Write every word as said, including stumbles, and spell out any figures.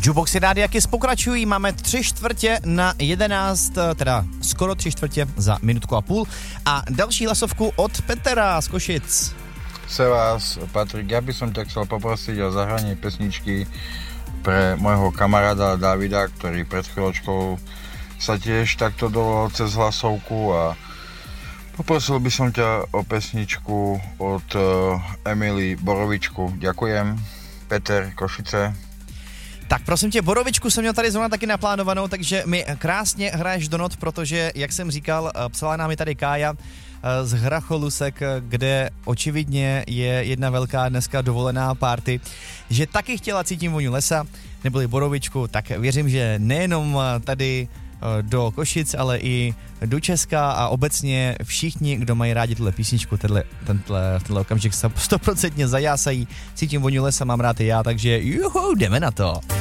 Juboxy Rádia Kiss pokračují, máme tři čtvrtě na jedenáct, teda skoro tři čtvrtě za minutku a půl. A další hlasovku od Petra z Košic. Se vás, Patrik, ja by som ťa chcel poprosiť o zahranie pesničky pre môjho kamaráda Davida, ktorý pred chvíľočkou sa tiež takto dovolal cez hlasovku a poprosil by som ťa o pesničku od uh, Emily Borovičku. Ďakujem. Peter, Košice. Tak prosím tě, Borovičku jsem měl tady zrovna taky naplánovanou, takže mi krásně hraješ do not, protože, jak jsem říkal, psala nám je tady Kája z Hracholusek, kde očividně je jedna velká dneska dovolená party, že taky chtěla Cítím vůni lesa, neboli Borovičku, tak věřím, že nejenom tady do Košic, ale i do Česka a obecně všichni, kdo mají rádi tuhle písničku, tenhle, tenhle, tenhle okamžik stoprocentně zajásají. Cítím vůni lesa, mám rád i já, takže juhu, jdeme na to.